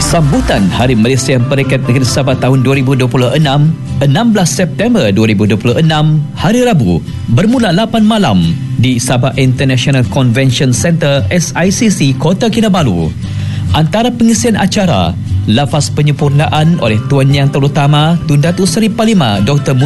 Sambutan Hari Malaysia Peringkat Negeri Sabah tahun 2026, 16 September 2026, Hari Rabu, bermula 8 malam di Sabah International Convention Centre SICC, Kota Kinabalu. Antara pengisian acara, lafaz penyempurnaan oleh Tuan Yang Terutama Tun Datuk Seri Parlimen Dr.